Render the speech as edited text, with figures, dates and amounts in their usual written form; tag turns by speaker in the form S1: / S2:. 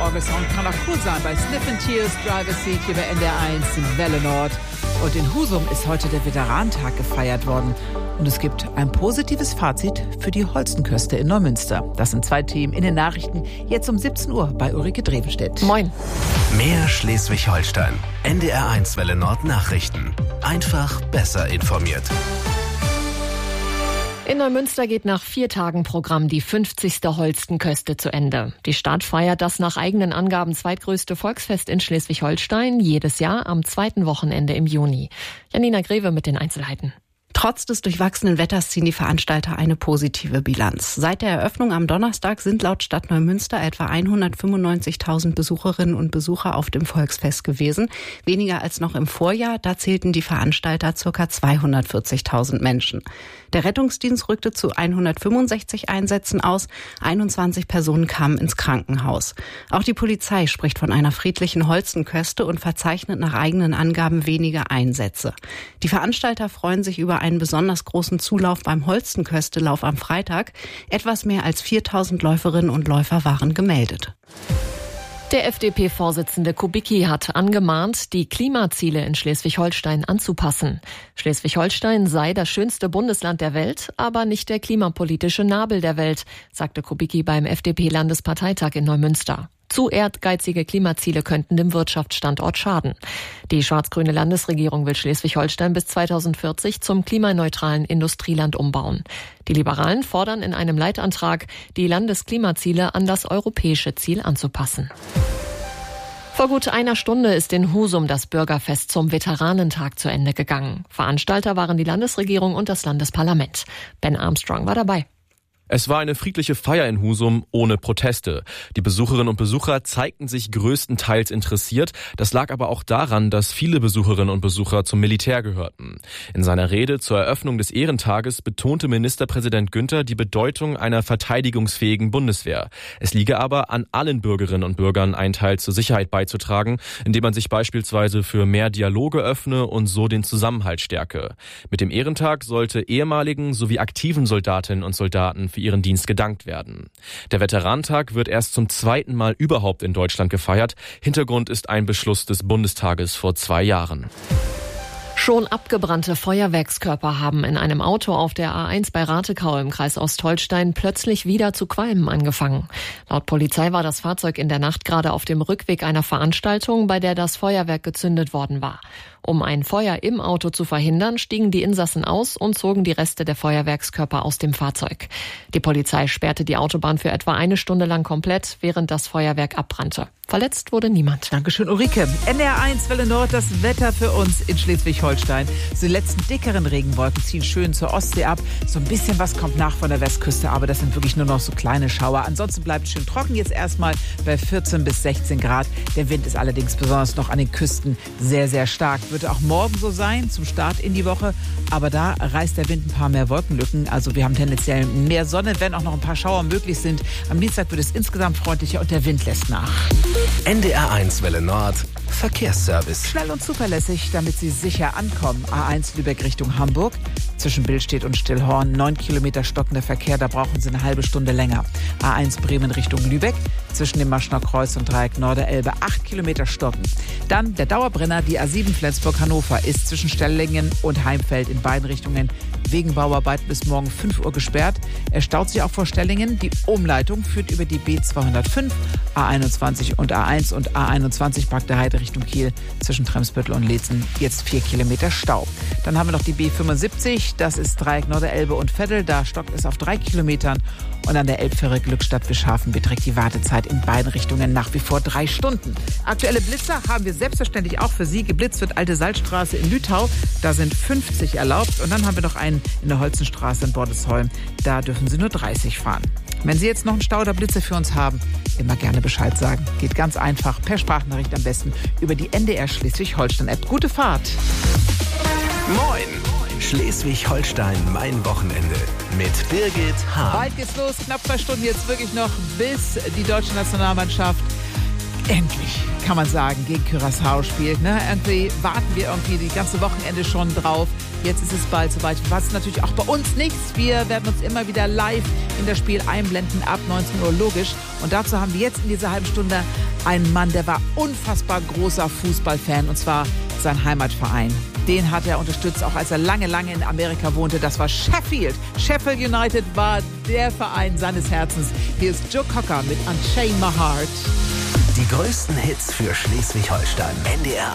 S1: Orgelsound kann auch cool sein bei Sniff & Tears, Driver Seat hier bei NDR 1 in Welle Nord. Und in Husum ist heute der Veteranentag gefeiert worden. Und es gibt ein positives Fazit für die Holstenköste in Neumünster. Das sind 2 Themen in den Nachrichten, jetzt um 17 Uhr bei Ulrike Drevenstedt.
S2: Moin.
S3: Mehr Schleswig-Holstein. NDR 1 Welle Nord Nachrichten. Einfach besser informiert.
S2: In Neumünster geht nach 4 Tagen Programm die 50. Holstenköste zu Ende. Die Stadt feiert das nach eigenen Angaben zweitgrößte Volksfest in Schleswig-Holstein jedes Jahr am 2. Wochenende im Juni. Janina Greve mit den Einzelheiten.
S4: Trotz des durchwachsenen Wetters ziehen die Veranstalter eine positive Bilanz. Seit der Eröffnung am Donnerstag sind laut Stadt Neumünster etwa 195.000 Besucherinnen und Besucher auf dem Volksfest gewesen. Weniger als noch im Vorjahr, da zählten die Veranstalter ca. 240.000 Menschen. Der Rettungsdienst rückte zu 165 Einsätzen aus, 21 Personen kamen ins Krankenhaus. Auch die Polizei spricht von einer friedlichen Holstenköste und verzeichnet nach eigenen Angaben weniger Einsätze. Die Veranstalter freuen sich über einen besonders großen Zulauf beim Holstenköstelauf am Freitag. Etwas mehr als 4.000 Läuferinnen und Läufer waren gemeldet.
S2: Der FDP-Vorsitzende Kubicki hat angemahnt, die Klimaziele in Schleswig-Holstein anzupassen. Schleswig-Holstein sei das schönste Bundesland der Welt, aber nicht der klimapolitische Nabel der Welt, sagte Kubicki beim FDP-Landesparteitag in Neumünster. Zu ehrgeizige Klimaziele könnten dem Wirtschaftsstandort schaden. Die schwarz-grüne Landesregierung will Schleswig-Holstein bis 2040 zum klimaneutralen Industrieland umbauen. Die Liberalen fordern in einem Leitantrag, die Landesklimaziele an das europäische Ziel anzupassen. Vor gut einer Stunde ist in Husum das Bürgerfest zum Veteranentag zu Ende gegangen. Veranstalter waren die Landesregierung und das Landesparlament. Ben Armstrong war dabei.
S5: Es war eine friedliche Feier in Husum ohne Proteste. Die Besucherinnen und Besucher zeigten sich größtenteils interessiert. Das lag aber auch daran, dass viele Besucherinnen und Besucher zum Militär gehörten. In seiner Rede zur Eröffnung des Ehrentages betonte Ministerpräsident Günther die Bedeutung einer verteidigungsfähigen Bundeswehr. Es liege aber an allen Bürgerinnen und Bürgern, einen Teil zur Sicherheit beizutragen, indem man sich beispielsweise für mehr Dialoge öffne und so den Zusammenhalt stärke. Mit dem Ehrentag sollte ehemaligen sowie aktiven Soldatinnen und Soldaten für ihren Dienst gedankt werden. Der Veteranentag wird erst zum 2. Mal überhaupt in Deutschland gefeiert. Hintergrund ist ein Beschluss des Bundestages vor 2 Jahren.
S2: Schon abgebrannte Feuerwerkskörper haben in einem Auto auf der A1 bei Ratekau im Kreis Ostholstein plötzlich wieder zu qualmen angefangen. Laut Polizei war das Fahrzeug in der Nacht gerade auf dem Rückweg einer Veranstaltung, bei der das Feuerwerk gezündet worden war. Um ein Feuer im Auto zu verhindern, stiegen die Insassen aus und zogen die Reste der Feuerwerkskörper aus dem Fahrzeug. Die Polizei sperrte die Autobahn für etwa 1 Stunde lang komplett, während das Feuerwerk abbrannte. Verletzt wurde niemand.
S1: Dankeschön, Ulrike. NDR 1 Welle Nord, das Wetter für uns in Schleswig-Holstein. So die letzten dickeren Regenwolken ziehen schön zur Ostsee ab. So ein bisschen was kommt nach von der Westküste, aber das sind wirklich nur noch so kleine Schauer. Ansonsten bleibt es schön trocken jetzt erstmal bei 14 bis 16 Grad. Der Wind ist allerdings besonders noch an den Küsten sehr, sehr stark. Wird auch morgen so sein, zum Start in die Woche. Aber da reißt der Wind ein paar mehr Wolkenlücken. Also wir haben tendenziell mehr Sonne, wenn auch noch ein paar Schauer möglich sind. Am Dienstag wird es insgesamt freundlicher und der Wind lässt nach.
S3: NDR 1 Welle Nord Verkehrsservice.
S1: Schnell und zuverlässig, damit Sie sicher ankommen. A1 Lübeck Richtung Hamburg. Zwischen Billstedt und Stillhorn 9 Kilometer stockender Verkehr, da brauchen Sie eine halbe Stunde länger. A1 Bremen Richtung Lübeck. Zwischen dem Maschner Kreuz und Dreieck Norderelbe 8 Kilometer stocken. Dann der Dauerbrenner, die A7 Flensburg-Hannover, ist zwischen Stellingen und Heimfeld in beiden Richtungen wegen Bauarbeiten bis morgen 5 Uhr gesperrt. Er staut sich auch vor Stellingen. Die Umleitung führt über die B205, A21 und A1 und A21 Park der Heide Richtung Kiel zwischen Tremsbüttel und Leetzen. Jetzt 4 Kilometer Stau. Dann haben wir noch die B75, das ist Dreieck Norderelbe und Veddel. Da stockt es auf 3 Kilometern. Und an der Elbfähre Glückstadt-Bischhafen beträgt die Wartezeit in beiden Richtungen nach wie vor 3 Stunden. Aktuelle Blitzer haben wir selbstverständlich auch für Sie. Geblitzt wird Alte Salzstraße in Lütau. Da sind 50 erlaubt. Und dann haben wir noch einen in der Holzenstraße in Bordesholm. Da dürfen Sie nur 30 fahren. Wenn Sie jetzt noch einen Stau oder Blitze für uns haben, immer gerne Bescheid sagen. Geht ganz einfach per Sprachnachricht am besten über die NDR Schleswig-Holstein-App. Gute Fahrt!
S3: Moin! Schleswig-Holstein, mein Wochenende mit Birgit Hahn.
S1: Bald geht's los, knapp 2 Stunden jetzt wirklich noch, bis die deutsche Nationalmannschaft endlich, kann man sagen, gegen Curaçao spielt. Ne? Irgendwie warten wir die ganze Wochenende schon drauf. Jetzt ist es bald soweit. Was natürlich auch bei uns nichts. Wir werden uns immer wieder live in das Spiel einblenden, ab 19 Uhr logisch. Und dazu haben wir jetzt in dieser halben Stunde einen Mann, der war unfassbar großer Fußballfan, und zwar sein Heimatverein. Den hat er unterstützt, auch als er lange in Amerika wohnte. Das war Sheffield. Sheffield United war der Verein seines Herzens. Hier ist Joe Cocker mit Unchain My Heart.
S3: Die größten Hits für Schleswig-Holstein. NDR